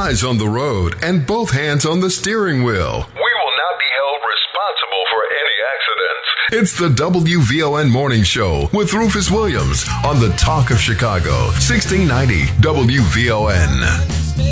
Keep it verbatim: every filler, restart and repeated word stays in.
eyes on the road and both hands on the steering wheel. We will not be held responsible for any accidents. It's the W V O N Morning Show with Rufus Williams on the Talk of Chicago, sixteen ninety W V O N.